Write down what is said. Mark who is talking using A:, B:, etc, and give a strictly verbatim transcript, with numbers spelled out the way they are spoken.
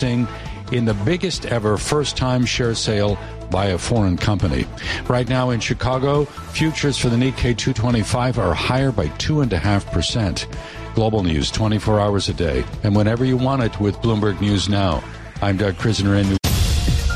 A: investing in the biggest ever first-time share sale by a foreign company. Right now in Chicago, futures for the Nikkei two twenty-five are higher by two point five percent. Global news twenty-four hours a day and whenever you want it with Bloomberg News Now. I'm Doug Krisner in New